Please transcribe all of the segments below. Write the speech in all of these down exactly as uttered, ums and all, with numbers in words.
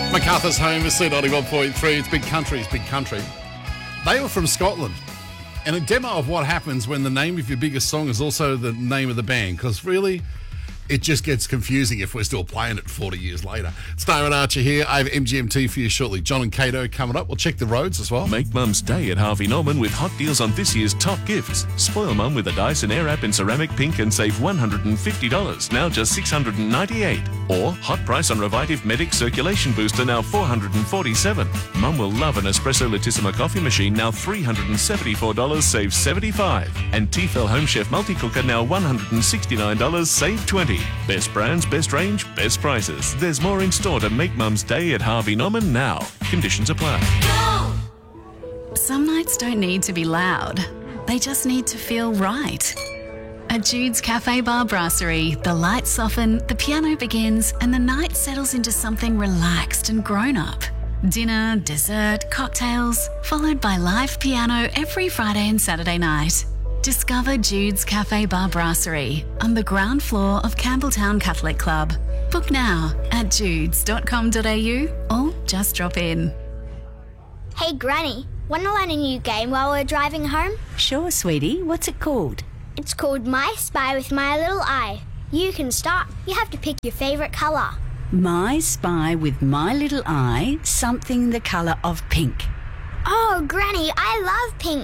MacArthur's home is C ninety-one point three. It's big country. It's big country. They were from Scotland. And a demo of what happens when the name of your biggest song is also the name of the band. Because really, it just gets confusing if we're still playing it forty years later. It's Damon Archer here. I have M G M T for you shortly. John and Cato coming up. We'll check the roads as well. Make Mum's Day at Harvey Norman with hot deals on this year's top gifts. Spoil Mum with a Dyson Airwrap in ceramic pink and save one hundred fifty dollars, now just six hundred ninety-eight dollars. Or hot price on Revitive Medic Circulation Booster, now four hundred forty-seven dollars. Mum will love an Espresso Latissima coffee machine, now three hundred seventy-four dollars, save seventy-five dollars. And Tefal Home Chef Multi-Cooker, now one hundred sixty-nine dollars, save twenty dollars. Best brands, best range, best prices. There's more in store to make Mum's Day at Harvey Norman now. Conditions apply. Some nights don't need to be loud. They just need to feel right. At Jude's Cafe Bar Brasserie, the lights soften, the piano begins, and the night settles into something relaxed and grown-up. Dinner, dessert, cocktails, followed by live piano every Friday and Saturday night. Discover Jude's Cafe Bar Brasserie on the ground floor of Campbelltown Catholic Club. Book now at judes dot com dot a u or just drop in. Hey Granny, want to learn a new game while we're driving home? Sure, sweetie. What's it called? It's called My Spy with My Little Eye. You can start. You have to pick your favourite colour. My Spy with My Little Eye, something the colour of pink. Oh, Granny, I love pink.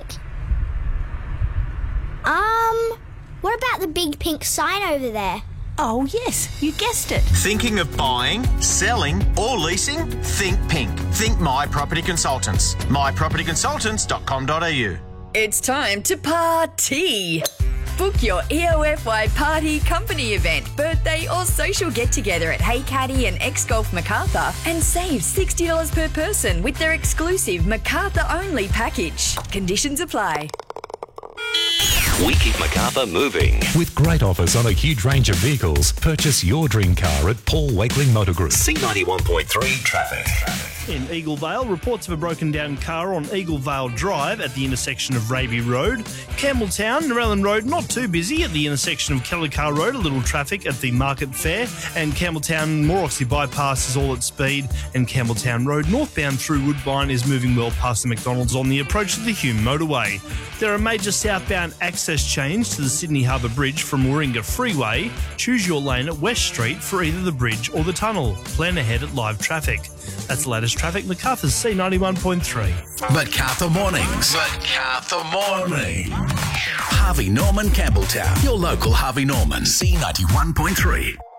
Um, what about the big pink sign over there? Oh, yes, you guessed it. Thinking of buying, selling or leasing? Think pink. Think My Property Consultants. my property consultants dot com dot a u. It's time to party. Book your E O F Y party, company event, birthday or social get-together at Hey Caddy and X-Golf MacArthur and save sixty dollars per person with their exclusive MacArthur-only package. Conditions apply. We keep MacArthur moving. With great offers on a huge range of vehicles, purchase your dream car at Paul Wakeling Motor Group. C ninety-one point three traffic. In Eagle Vale, reports of a broken down car on Eagle Vale Drive at the intersection of Raby Road. Campbelltown, Narellan Road, not too busy at the intersection of Kellicar Road, a little traffic at the Market Fair. And Campbelltown, Moroxy Bypass is all at speed. And Campbelltown Road, northbound through Woodbine, is moving well past the McDonald's on the approach to the Hume motorway. There are major southbound access change to the Sydney Harbour Bridge from Warringah Freeway. Choose your lane at West Street for either the bridge or the tunnel. Plan ahead at live traffic. That's the latest traffic. MacArthur's C ninety-one point three. MacArthur Mornings. MacArthur Morning. Harvey Norman Campbelltown. Your local Harvey Norman. C ninety-one point three.